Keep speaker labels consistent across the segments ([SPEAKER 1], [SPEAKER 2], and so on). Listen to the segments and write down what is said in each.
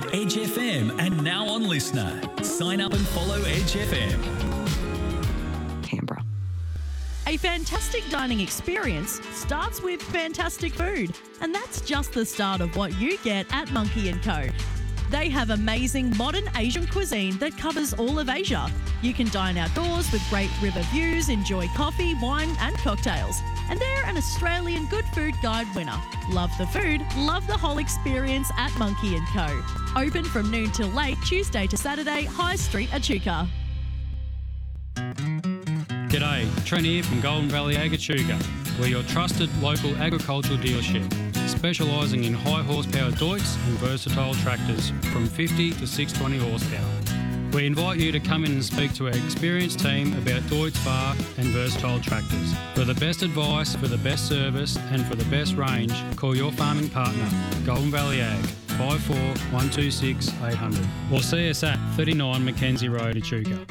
[SPEAKER 1] Edge FM and now on Listener. Sign up and follow Edge FM.
[SPEAKER 2] Canberra.
[SPEAKER 3] A fantastic dining experience starts with fantastic food, and that's just the start of what you get at Monkey & Co. They have amazing modern Asian cuisine that covers all of Asia. You can dine outdoors with great river views, enjoy coffee, wine and cocktails. And they're an Australian Good Food Guide winner. Love the food, love the whole experience at Monkey & Co. Open from noon till late, Tuesday to Saturday, High Street, Echuca.
[SPEAKER 4] G'day, Trent here from Golden Valley Ag Echuca. We're your trusted local agricultural dealership, specialising in high horsepower Deutz and versatile tractors from 50 to 620 horsepower. We invite you to come in and speak to our experienced team about Deutz Bar and versatile tractors. For the best advice, for the best service and for the best range, call your farming partner, Golden Valley Ag, 54 126 800, or see us at 39 Mackenzie Road, Echuca.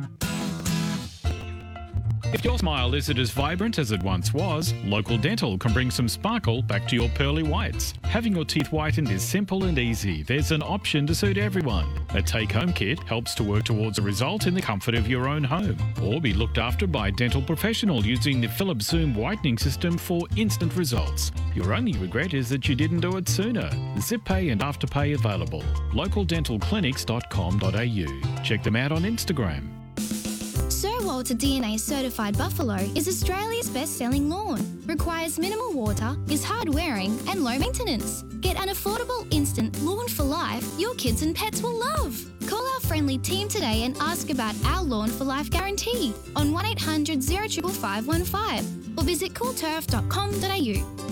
[SPEAKER 5] If your smile isn't as vibrant as it once was, Local Dental can bring some sparkle back to your pearly whites. Having your teeth whitened is simple and easy. There's an option to suit everyone. A take-home kit helps to work towards a result in the comfort of your own home. Or be looked after by a dental professional using the Philips Zoom whitening system for instant results. Your only regret is that you didn't do it sooner. Zip Pay and Afterpay available. localdentalclinics.com.au. Check them out on Instagram.
[SPEAKER 6] Sir Walter DNA Certified Buffalo is Australia's best-selling lawn. Requires minimal water, is hard-wearing and low maintenance. Get an affordable instant lawn for life your kids and pets will love. Call our friendly team today and ask about our Lawn for Life guarantee on 1800 055515 or visit coolturf.com.au.